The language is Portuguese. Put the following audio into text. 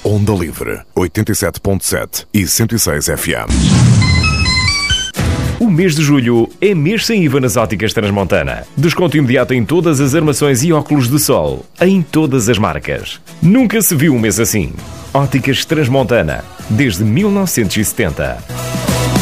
Onda Livre, 87.7 e 106 FM. O mês de julho é mês sem IVA nas óticas Transmontana. Desconto imediato em todas as armações e óculos de sol, em todas as marcas. Nunca se viu um mês assim. Óticas Transmontana, desde 1970.